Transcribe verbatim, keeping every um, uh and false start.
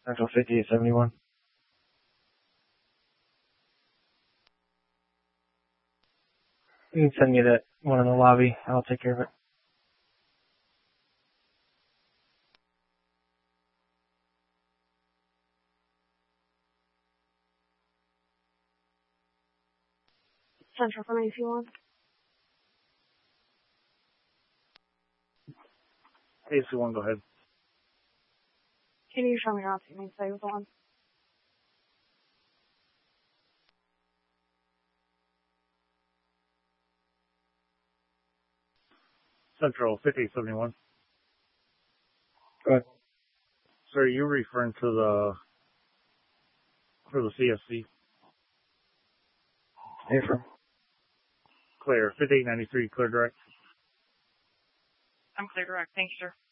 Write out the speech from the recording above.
Central fifty-eight seventy-one. You can send me that one in the lobby. I'll take care of it. Central for me if you want. A C one, go ahead. Can you show me your option and say with one? Central fifty-eight seventy-one. Go ahead. Sir, you're referring to the, for the C S C. Hey, from. Clear. fifty-eight ninety-three, clear direct. I'm clear direct. Thank you, sir.